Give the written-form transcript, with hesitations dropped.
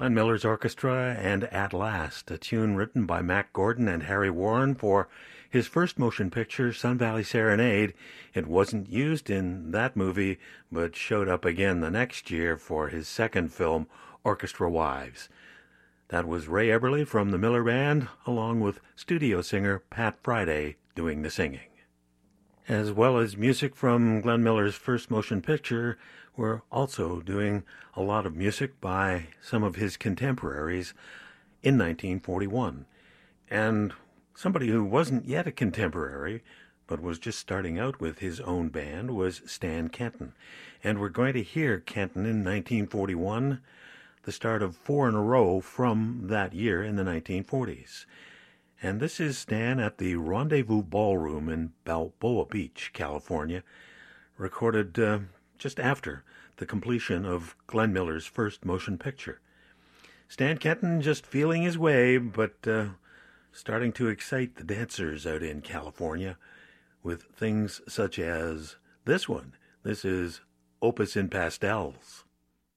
Glenn Miller's Orchestra and At Last, a tune written by Mack Gordon and Harry Warren for his first motion picture, Sun Valley Serenade. It wasn't used in that movie, but showed up again the next year for his second film, Orchestra Wives. That was Ray Eberly from the Miller Band, along with studio singer Pat Friday doing the singing. As well as music from Glenn Miller's first motion picture, we're also doing a lot of music by some of his contemporaries in 1941. And somebody who wasn't yet a contemporary, but was just starting out with his own band, was Stan Kenton. And we're going to hear Kenton in 1941, the start of 4 in a row from that year in the 1940s. And this is Stan at the Rendezvous Ballroom in Balboa Beach, California, recorded just after the completion of Glenn Miller's first motion picture. Stan Kenton just feeling his way, but starting to excite the dancers out in California with things such as this one. This is Opus in Pastels.